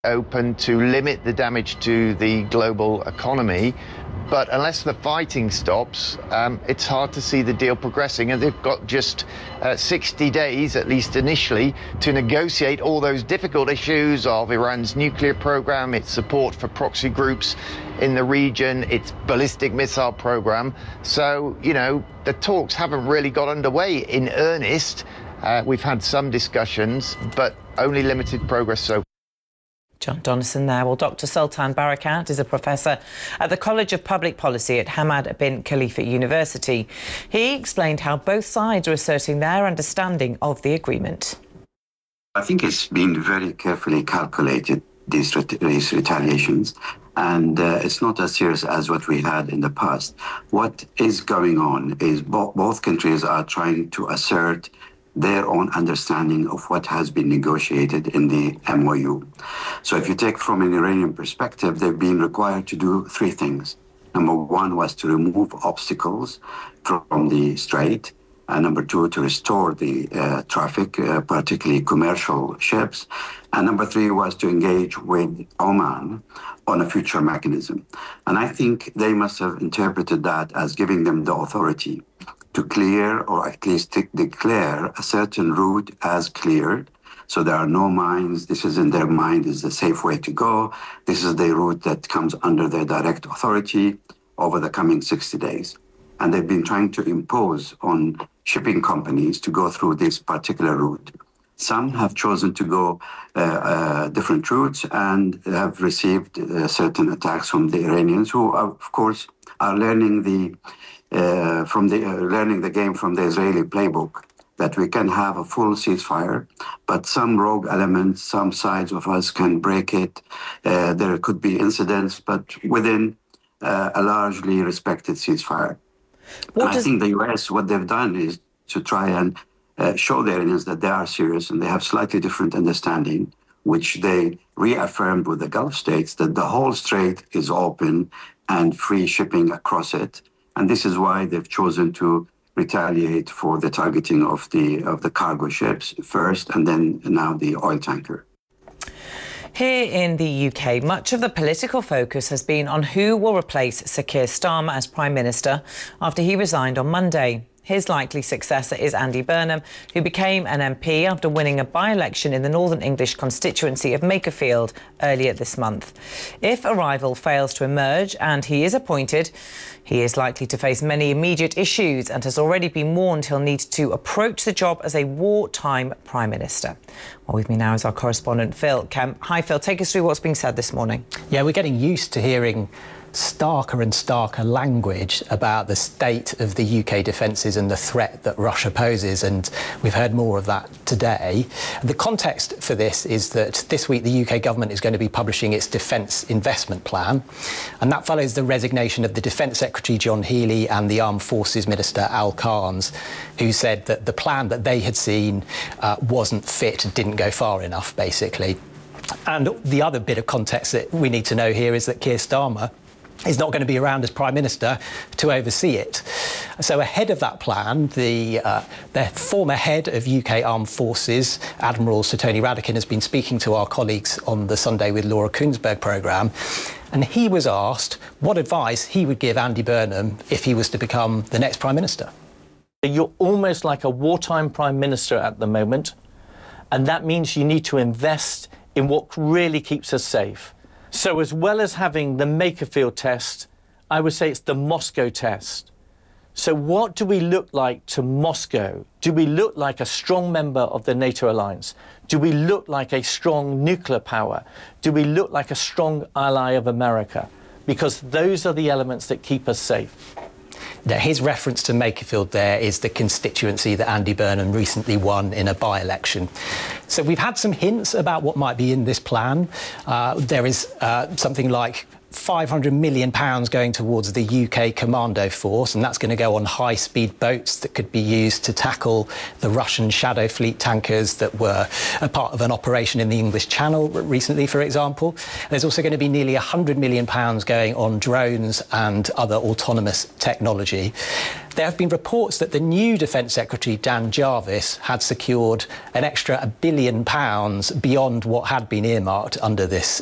open to limit the damage to the global economy. But unless the fighting stops, it's hard to see the deal progressing. And they've got just 60 days, at least initially, to negotiate all those difficult issues of Iran's nuclear program, its support for proxy groups in the region, its ballistic missile program. So, you know, the talks haven't really got underway in earnest. We've had some discussions, but only limited progress so far. John Donnison there. Well, Dr. Sultan Barakat is a professor at the College of Public Policy at Hamad bin Khalifa University. He explained how both sides are asserting their understanding of the agreement. I think it's been very carefully calculated, these retaliations, and it's not as serious as what we had in the past. What is going on is both countries are trying to assert their own understanding of what has been negotiated in the MOU. So if you take from an Iranian perspective, they've been required to do three things. Number one was to remove obstacles from the strait. Number two, to restore the traffic, particularly commercial ships. And number three was to engage with Oman on a future mechanism. And I think they must have interpreted that as giving them the authority to clear, or at least to declare a certain route as cleared. So there are no mines. This is in their mind is the safe way to go. This is the route that comes under their direct authority over the coming 60 days. And they've been trying to impose on shipping companies to go through this particular route. Some have chosen to go different routes and have received certain attacks from the Iranians, who are, of course, are learning the game from the Israeli playbook, that we can have a full ceasefire, but some rogue elements, some sides of us can break it. There could be incidents, but within a largely respected ceasefire. I think the US, what they've done is to try and show the Iranians that they are serious and they have slightly different understanding, which they reaffirmed with the Gulf states, that the whole strait is open and free shipping across it. And this is why they've chosen to retaliate for the targeting of the cargo ships first, and then now the oil tanker. Here in the UK, much of the political focus has been on who will replace Sir Keir Starmer as Prime Minister after he resigned on Monday. His likely successor is Andy Burnham, who became an MP after winning a by-election in the Northern English constituency of Makerfield earlier this month. If a rival fails to emerge and he is appointed, he is likely to face many immediate issues and has already been warned he'll need to approach the job as a wartime Prime Minister. Well, with me now is our correspondent, Phil Kemp. Hi, Phil. Take us through what's being said this morning. Yeah, we're getting used to hearing starker and starker language about the state of the UK defences and the threat that Russia poses, and we've heard more of that today. The context for this is that this week the UK government is going to be publishing its defence investment plan, and that follows the resignation of the Defence Secretary John Healey and the Armed Forces Minister Al Carnes, who said that the plan that they had seen wasn't fit and didn't go far enough, basically. And the other bit of context that we need to know here is that Keir Starmer is not going to be around as Prime Minister to oversee it. So ahead of that plan, the former head of UK Armed Forces, Admiral Sir Tony Radakin, has been speaking to our colleagues on the Sunday with Laura Kuenssberg programme, and he was asked what advice he would give Andy Burnham if he was to become the next Prime Minister. You're almost like a wartime Prime Minister at the moment, and that means you need to invest in what really keeps us safe. So as well as having the Makerfield test, I would say it's the Moscow test. So what do we look like to Moscow? Do we look like a strong member of the NATO alliance? Do we look like a strong nuclear power? Do we look like a strong ally of America? Because those are the elements that keep us safe. Now, his reference to Makerfield there is the constituency that Andy Burnham recently won in a by-election. So we've had some hints about what might be in this plan. There is something like £500 million going towards the UK commando force, and that's going to go on high-speed boats that could be used to tackle the Russian Shadow Fleet tankers that were a part of an operation in the English Channel recently, for example. There's also going to be nearly £100 million going on drones and other autonomous technology. There have been reports that the new Defence Secretary, Dan Jarvis, had secured an extra £1 billion beyond what had been earmarked under this